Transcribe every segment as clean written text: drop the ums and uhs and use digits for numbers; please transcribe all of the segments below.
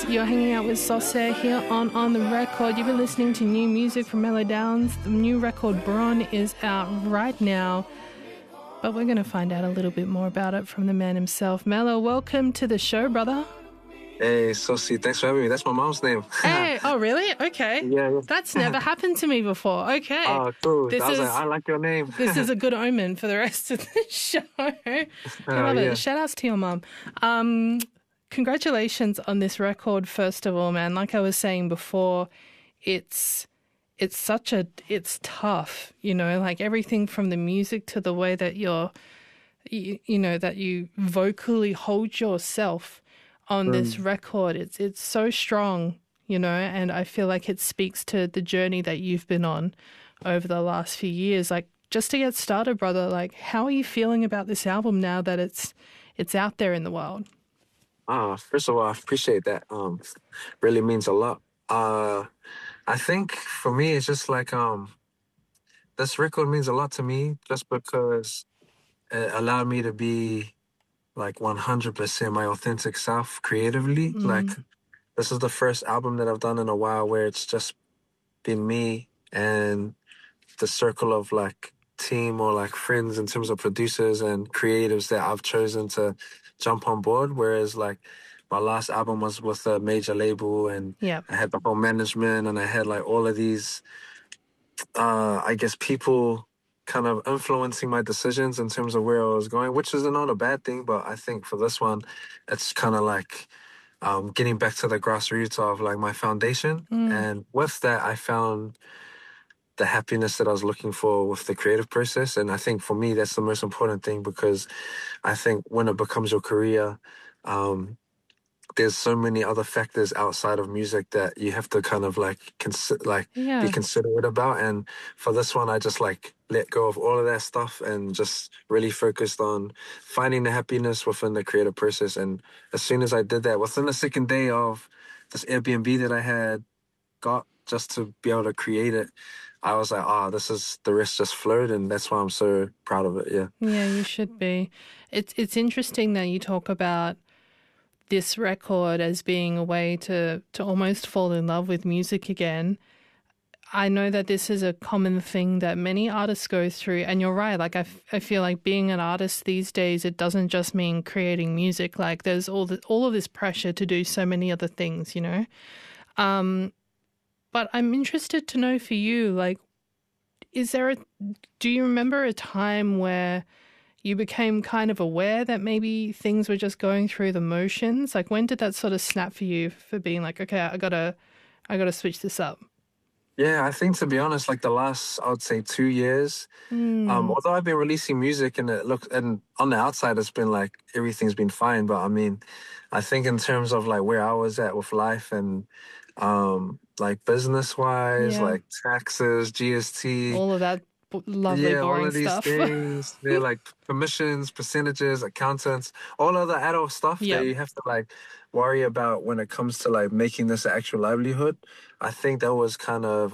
You're hanging out with Saucer here on The Record. You've been listening to new music from Mellow Downs. The new record, Bron, is out right now. But we're going to find out a little bit more about it from the man himself. Mellow, welcome to the show, brother. Hey, Saucy, thanks for having me. That's my mom's name. Hey, oh, really? Okay. Yeah. That's never happened to me before. Okay. Oh, cool. I like your name. This is a good omen for the rest of the show. I love it. Shout outs to your mum. Congratulations on this record, first of all, man. Like I was saying before, it's tough, you know, like everything from the music to the way that that you vocally hold yourself on this record. It's so strong, you know, and I feel like it speaks to the journey that you've been on over the last few years. Like, just to get started, brother, like, how are you feeling about this album now that it's out there in the world? First of all, I appreciate that. Really means a lot. I think for me, it's just like this record means a lot to me just because it allowed me to be like 100% my authentic self creatively. Like, this is the first album that I've done in a while where it's just been me and the circle of like team or like friends in terms of producers and creatives that I've chosen to jump on board. Whereas like my last album was with a major label and I had the whole management and I had like all of these, I guess, people kind of influencing my decisions in terms of where I was going, which is not a bad thing. But I think for this one, it's kind of like getting back to the grassroots of like my foundation. And with that, I found the happiness that I was looking for with the creative process. And I think for me, that's the most important thing, because I think when it becomes your career, there's so many other factors outside of music that you have to kind of like be considerate about. And for this one, I just like let go of all of that stuff and just really focused on finding the happiness within the creative process. And as soon as I did that, within the second day of this Airbnb that I had got just to be able to create it, I was like, the rest just flowed, and that's why I'm so proud of it. Yeah. Yeah, you should be. It's interesting that you talk about this record as being a way to almost fall in love with music again. I know that this is a common thing that many artists go through, and you're right. Like I feel like being an artist these days, it doesn't just mean creating music. Like there's all of this pressure to do so many other things, you know. But I'm interested to know for you, like, do you remember a time where you became kind of aware that maybe things were just going through the motions? Like, when did that sort of snap for you for being like, okay, I gotta switch this up? Yeah, I think, to be honest, like the last, I would say 2 years, although I've been releasing music and and on the outside, it's been like everything's been fine. But I mean, I think in terms of like where I was at with life and like business-wise, like taxes, GST. All of that lovely, boring all of these stuff. things. They're like commissions, percentages, accountants, all of the adult stuff that you have to like worry about when it comes to like making this an actual livelihood. I think that was kind of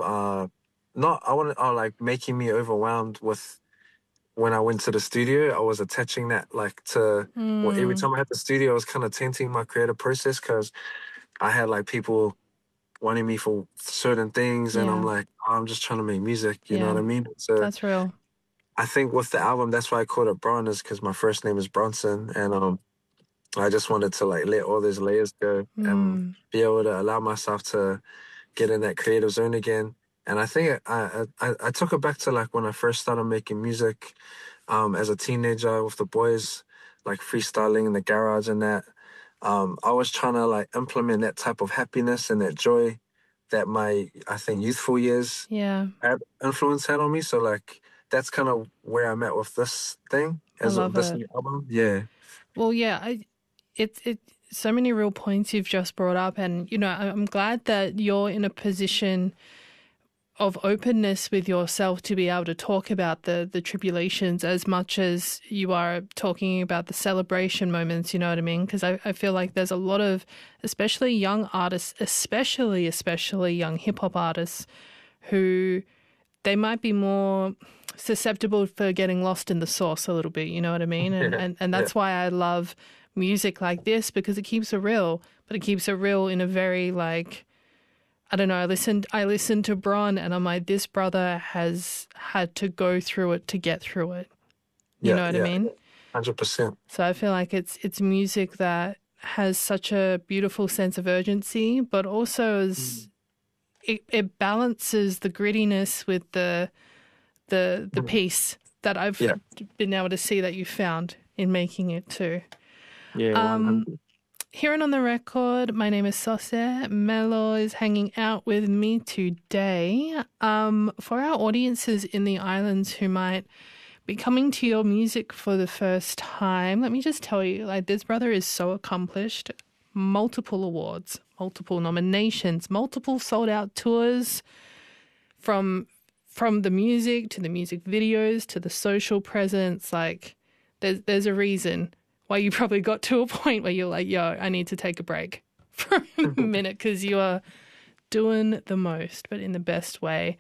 making me overwhelmed with when I went to the studio. I was attaching that like to every time I had the studio, I was kind of tainting my creative process because I had like people wanting me for certain things, and I'm like, I'm just trying to make music, you know what I mean? So that's real. I think with the album, that's why I called it Bron, is because my first name is Bronson, and I just wanted to like let all those layers go and be able to allow myself to get in that creative zone again. And I think I took it back to like when I first started making music as a teenager with the boys, like freestyling in the garage and that. I was trying to like implement that type of happiness and that joy that my, I think, youthful years had on me. So like that's kind of where I'm at with this thing as of this new album. Yeah. Well, yeah, it's so many real points you've just brought up, and you know, I'm glad that you're in a position of openness with yourself to be able to talk about the tribulations as much as you are talking about the celebration moments, you know what I mean? Because I feel like there's a lot of, especially young artists, especially young hip-hop artists, who they might be more susceptible for getting lost in the sauce a little bit, you know what I mean? And that's why I love music like this because it keeps it real, but it keeps it real in a very like, I don't know, I listened to Bron and I'm like, this brother has had to go through it to get through it. You know what I mean? 100%. So I feel like it's music that has such a beautiful sense of urgency, but also it balances the grittiness with the peace that I've been able to see that you found in making it too. Yeah, 100. Hearing on the record, my name is Sose. Melo is hanging out with me today. For our audiences in the islands who might be coming to your music for the first time, let me just tell you, like, this brother is so accomplished. Multiple awards, multiple nominations, multiple sold-out tours, from the music to the music videos to the social presence. Like, there's a reason why you probably got to a point where you're like, yo, I need to take a break for a minute because you are doing the most, but in the best way.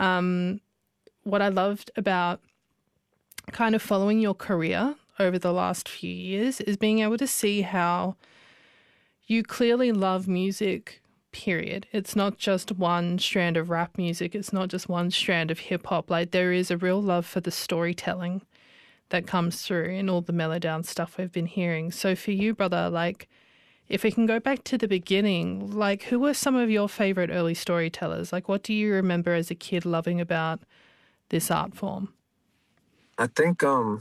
What I loved about kind of following your career over the last few years is being able to see how you clearly love music, period. It's not just one strand of rap music. It's not just one strand of hip hop. Like, there is a real love for the storytelling that comes through in all the Melodown stuff we've been hearing. So for you, brother, like, if we can go back to the beginning, like, who were some of your favorite early storytellers? Like, what do you remember as a kid loving about this art form? I think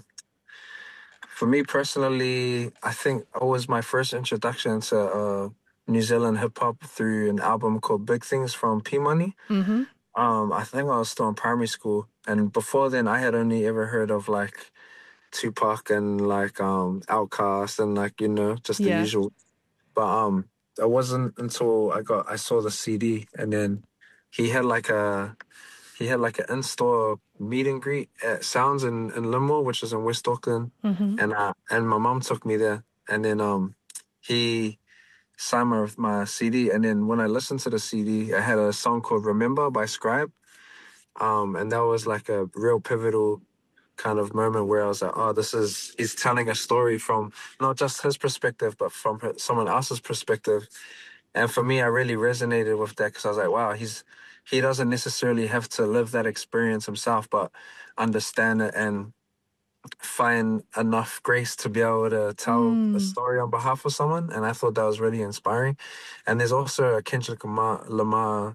for me personally, I think it was my first introduction to New Zealand hip hop through an album called Big Things from P Money. Mm-hmm. I think I was still in primary school, and before then I had only ever heard of like Tupac and like Outkast and like, you know, just the usual. But it wasn't until I saw the CD, and then he had like an in-store meet and greet at Sounds in Limor, which is in West Auckland. Mm-hmm. And my mom took me there, and then he signed my CD, and then when I listened to the CD, I had a song called Remember by Scribe. And that was like a real pivotal kind of moment where I was like, oh, he's telling a story from not just his perspective, but from someone else's perspective. And for me, I really resonated with that because I was like, wow, he doesn't necessarily have to live that experience himself, but understand it and find enough grace to be able to tell a story on behalf of someone. And I thought that was really inspiring. And there's also a Kendrick Lamar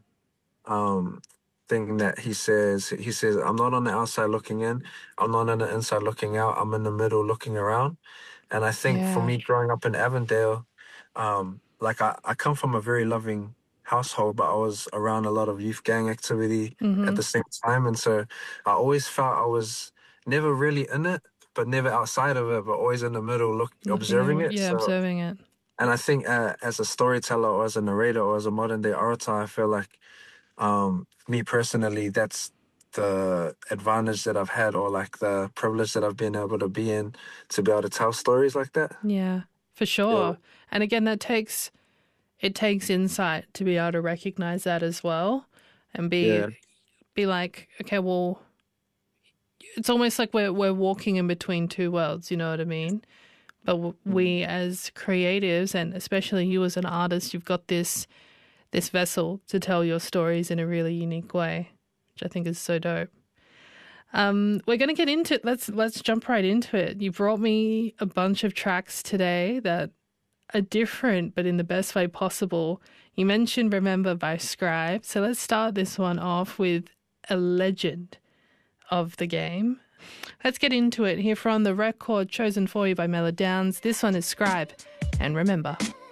thing that he says, I'm not on the outside looking in, I'm not on the inside looking out, I'm in the middle looking around. And I think for me growing up in Avondale, like I come from a very loving household, but I was around a lot of youth gang activity at the same time. And so I always felt I was never really in it, but never outside of it, but always in the middle observing it. Yeah, observing it. And I think as a storyteller or as a narrator or as a modern day orator, I feel like me personally, that's the advantage that I've had, or like the privilege that I've been able to be in, to be able to tell stories like that. Yeah, for sure. Yeah. And again, it takes insight to be able to recognize that as well, and be like, okay, well, it's almost like we're walking in between two worlds. You know what I mean? But we as creatives, and especially you as an artist, you've got this vessel to tell your stories in a really unique way, which I think is so dope. We're going to get into it. Let's jump right into it. You brought me a bunch of tracks today that are different, but in the best way possible. You mentioned Remember by Scribe. So let's start this one off with a legend of the game. Let's get into it. Here from the record chosen for you by Melodowns. This one is Scribe and Remember.